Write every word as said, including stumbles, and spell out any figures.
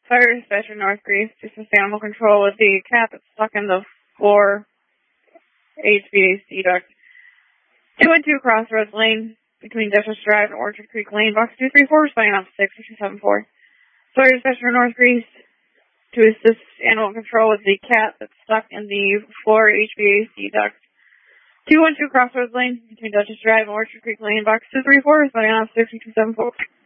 Fire dispatcher North Greece to assist animal control with the cat that's stuck in the floor H V A C duct. two one two Crossroads Lane between Dutchess Drive and Orchard Creek Lane, box two three four, responding off six six seven four. Fire dispatcher North Greece to assist animal control with the cat that's stuck in the floor H V A C duct. two one two Crossroads Lane between Dutchess Drive and Orchard Creek Lane, box two three four, responding off six six seven four.